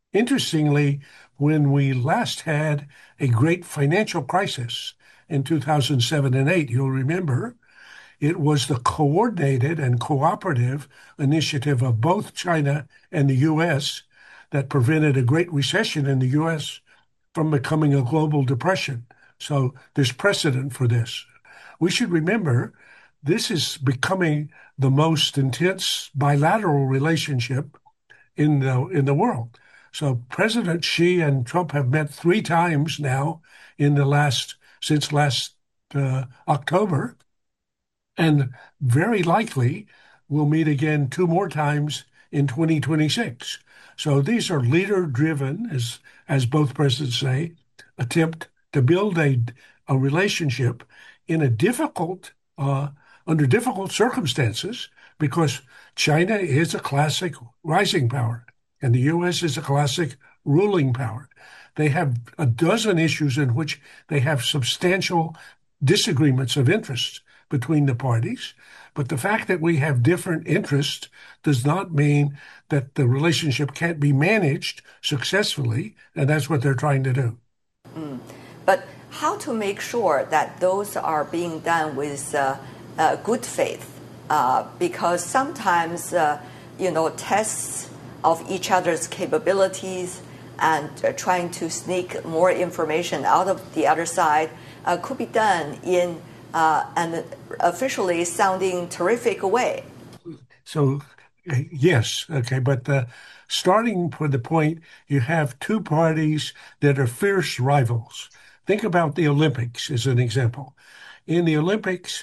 Interestingly, when we last had a great financial crisis in 2007 and 8, you'll remember, it was the coordinated and cooperative initiative of both China and the U.S. that prevented a great recession in the U.S. from becoming a global depression. So there's precedent for this. We should remember this is becoming the most intense bilateral relationship in the world. So President Xi and Trump have met three times now in the last since last October, and very likely we'll meet again two more times in 2026. So these are leader-driven, as both presidents say, attempt to build a relationship in a difficult under difficult circumstances because China is a classic rising power and the U.S. is a classic ruling power. They have a dozen issues in which they have substantial disagreements of interest between the parties. But the fact that we have different interests does not mean that the relationship can't be managed successfully, and that's what they're trying to do. But how to make sure that those are being done with good faith? Because sometimes, tests of each other's capabilities and trying to sneak more information out of the other side could be done in an officially sounding terrific way. So, yes, okay, but starting from the point, you have two parties that are fierce rivals. Think about the Olympics as an example. In the Olympics,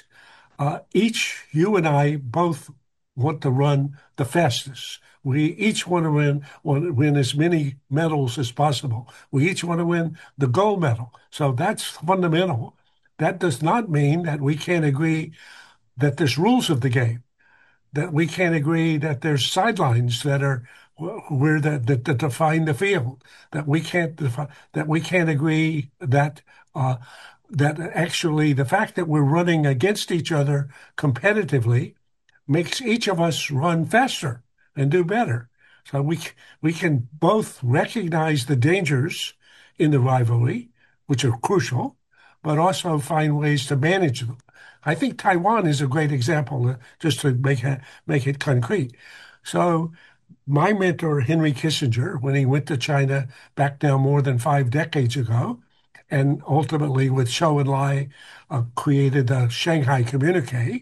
you and I both want to run the fastest. We each want to win as many medals as possible. We each want to win the gold medal. So that's fundamental. That does not mean that we can't agree that there's rules of the game, that we can't agree that there's sidelines that are where that define the field, that we can't agree that that actually the fact that we're running against each other competitively makes each of us run faster and do better. So we can both recognize the dangers in the rivalry, which are crucial, but also find ways to manage them. I think Taiwan is a great example, just to make it concrete. So my mentor, Henry Kissinger, when he went to China back now more than 5 decades ago, and ultimately with Zhou Enlai created the Shanghai Communique,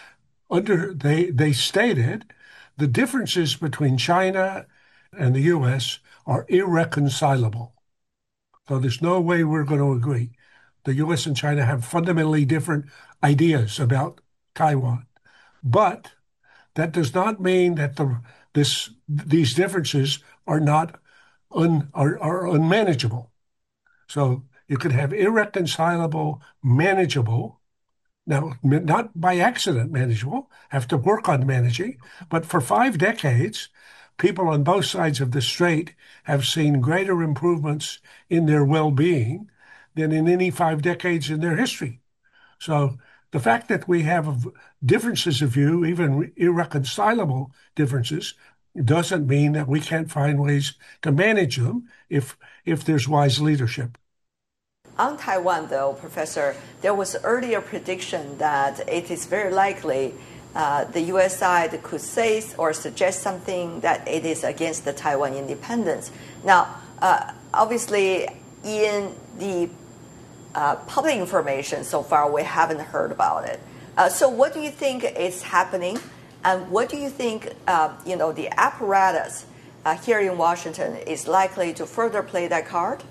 they stated the differences between China and the U.S. are irreconcilable. So there's no way we're going to agree. The U.S. and China have fundamentally different ideas about Taiwan. But that does not mean that these differences are not are unmanageable. So you could have irreconcilable, manageable, now not by accident manageable, have to work on managing, but for 5 decades, people on both sides of the strait have seen greater improvements in their well-being than in any 5 decades in their history. So the fact that we have differences of view, even irreconcilable differences, doesn't mean that we can't find ways to manage them if there's wise leadership. On Taiwan, though, Professor, there was earlier prediction that it is very likely the U.S. side could say or suggest something that it is against the Taiwan independence. Now, obviously, in the public information so far, we haven't heard about it. So what do you think is happening? And what do you think, the apparatus here in Washington is likely to further play that card?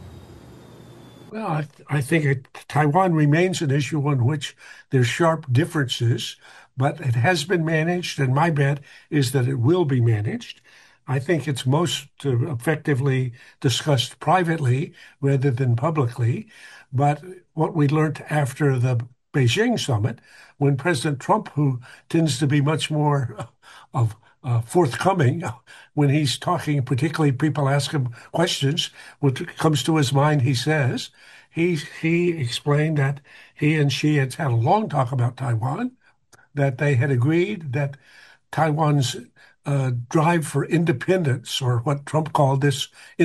Well, I think Taiwan remains an issue on which there's sharp differences, but it has been managed, and my bet is that it will be managed. I think it's most effectively discussed privately rather than publicly. But what we learned after the Beijing summit, when President Trump, who tends to be much more of forthcoming when he's talking, particularly people ask him questions, what comes to his mind, he says, he explained that he and Xi had had a long talk about Taiwan, that they had agreed that Taiwan's drive for independence, or what Trump called this